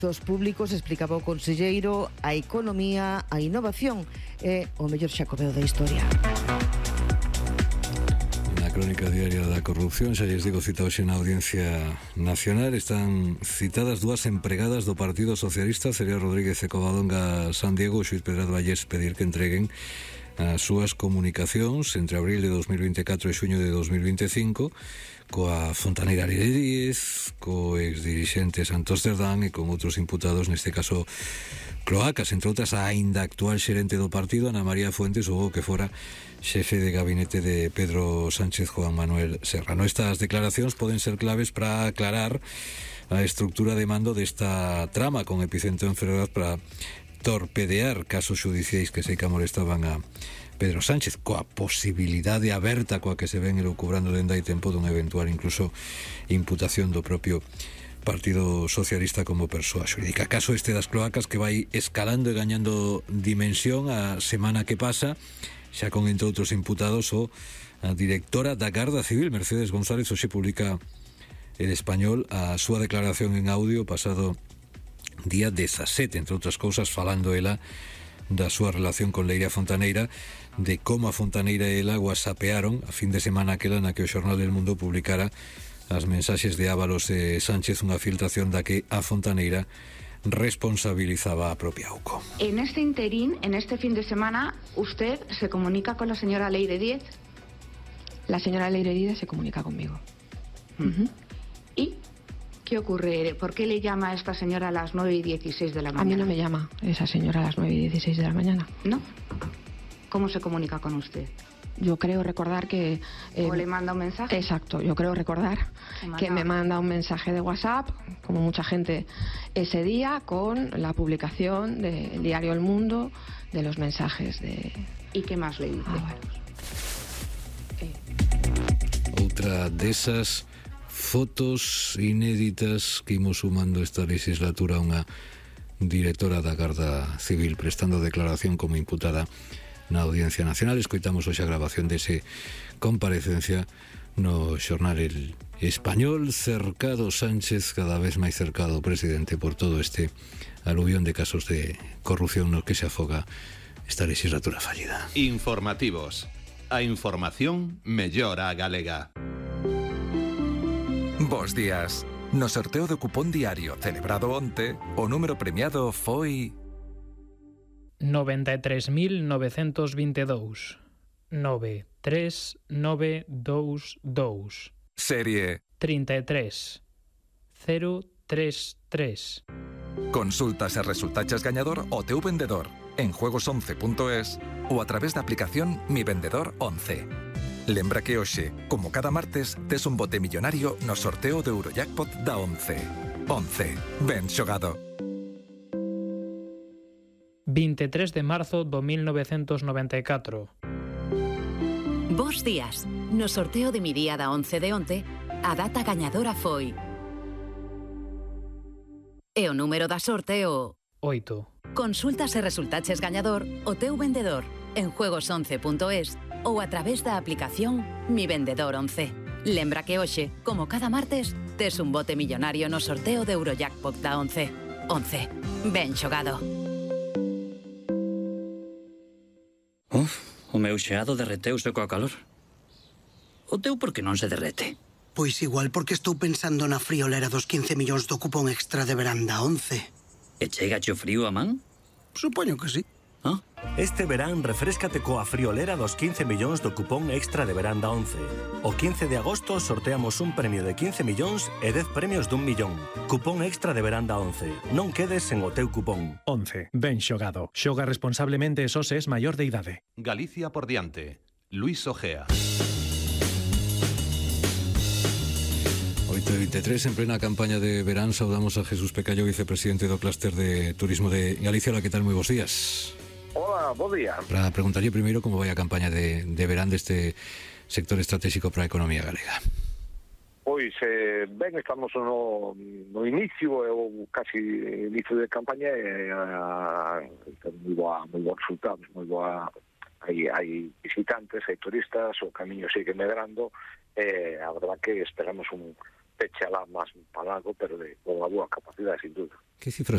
Dos públicos, explicaba o conselleiro, a economía, a innovación e o mellor xacobeo da historia. Na crónica diaria da corrupción, xa lles digo, cita hoxe na Audiencia Nacional, están citadas dúas empregadas do Partido Socialista, Celia Rodríguez e Covadonga San Diego. O xuíz Pedrado Allés pedir que entreguen as súas comunicacións entre abril de 2024 e xuño de 2025 coa fontaneira Leire Díez, co exdirixente Santos Cerdán e con outros imputados, neste caso cloacas, entre outras a aínda actual xerente do partido, Ana María Fuentes, ou que fora xefe de gabinete de Pedro Sánchez Juan Manuel Serrano. Estas declaracións poden ser claves para aclarar a estructura de mando desta trama con epicentro en Ferrolás para torpedear casos xudiciais que sei que molestaban a Pedro Sánchez, coa posibilidade aberta coa que se ven elucubrando dende hai tempo dun eventual incluso imputación do propio Partido Socialista como persoa xurídica. Caso este das cloacas que vai escalando e gañando dimensión a semana que pasa, xa con entre outros imputados a directora da Garda Civil, Mercedes González. Hoxe publica El Español a súa declaración en audio pasado día 17, entre outras cousas falando ela da súa relación con Leira Fontaneira, de como a Fontaneira e ela whatsappearon a fin de semana aquela na que o Xornal del Mundo publicara as mensaxes de Ábalos e Sánchez, unha filtración da que a Fontaneira responsabilizaba a propia UCO. En este interín, en este fin de semana, ¿usted se comunica con la señora Leire Díez? La señora Leire Díez se comunica conmigo. ¿Y qué ocurre? ¿Por qué le llama a esta señora a las 9:16 de la mañana? A mí no me llama esa señora a las 9:16 de la mañana. ¿No? ¿Cómo se comunica con usted? Yo creo recordar que... ¿O le manda un mensaje? Exacto, yo creo recordar que me manda un mensaje de WhatsApp, como mucha gente ese día, con la publicación del diario El Mundo, de los mensajes de... ¿Y qué más le dice? Outra desas fotos inéditas que imos sumando esta legislatura a unha directora da Garda Civil prestando declaración como imputada na Audiencia Nacional. Escoitamos hoxe a grabación dese comparecencia no xornal El Español. Cercado Sánchez, cada vez máis cercado o presidente por todo este aluvión de casos de corrupción no que se afoga esta legislatura fallida. Informativos. A información mellora a galega. Bos días. No sorteo do cupón diario celebrado onte, o número premiado foi 93.922. 93922. serie 33033. Consultas e resultaches gañador o teu vendedor en juegos11.es ou a través da aplicación Mi Vendedor 11. Lembra que hoxe, como cada martes, tes un bote millonario no sorteo do Eurojackpot da 11. 11. Ben xogado. 23 de marzo do 1994. Bos días. No sorteo de mi día da 11 de onte, a data gañadora foi... E o número da sorte o... 8. Consultas e resultaches gañador o teu vendedor en juegos11.es ou a través da aplicación Mi Vendedor 11. Lembra que hoxe, como cada martes, tes un bote millonario no sorteo de Eurojackpot da 11. 11. Ben xogado. O meu xeado derreteuse coa calor. O teu por que non se derrete? Pois igual porque estou pensando na friolera dos 15 millóns do cupón extra de verán da 11. E chegache o frío a man? Supoño que sí. Este verán refréscate coa friolera dos 15 millóns do cupón extra de verán da 11. O 15 de agosto sorteamos un premio de 15 millóns e 10 premios d'1 millón. Cupón extra de verán da 11. Non quedes sen o teu cupón. 11. Ben xogado. Xoga responsablemente e só se es maior de idade. Galicia por diante. Luis Ojea. 8:23, en plena campaña de verán, saudamos a Jesús Pecallo, vicepresidente do Clúster de Turismo de Galicia. Hola, que tal? Moi bons días. Hola, bo día. Para preguntarlle primeiro como vai a campaña de verán deste sector estratégico para a economía galega. Pois, ben, estamos no inicio, casi inicio de campaña, moi bons resultados, moi boa. Hai visitantes, hai turistas, o camiño sigue medrando, a verdad que esperamos un peche alá máis palado, pero con unha boa capacidade, sin duda. Que cifras